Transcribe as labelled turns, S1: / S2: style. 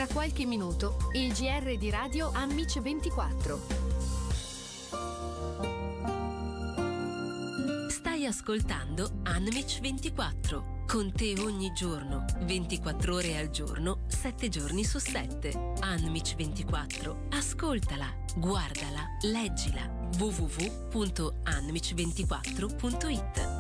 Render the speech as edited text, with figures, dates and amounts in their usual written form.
S1: Tra qualche minuto il GR di Radio Anmic 24.
S2: Stai ascoltando Anmic 24. Con te ogni giorno, 24 ore al giorno, 7 giorni su 7. Anmic 24. Ascoltala, guardala, leggila. www.anmic24.it.